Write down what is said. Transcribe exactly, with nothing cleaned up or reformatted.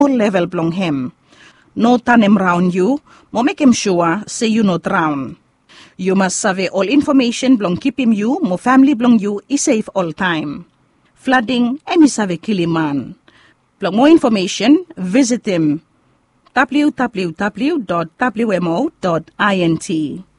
level blong him. No turn him round you, mo make him sure say you no drown. You must survey all information blong keep him you, mo family blong you is safe all time. Flooding, any survey kill him man. For more information, visit him w w w dot w m o dot int.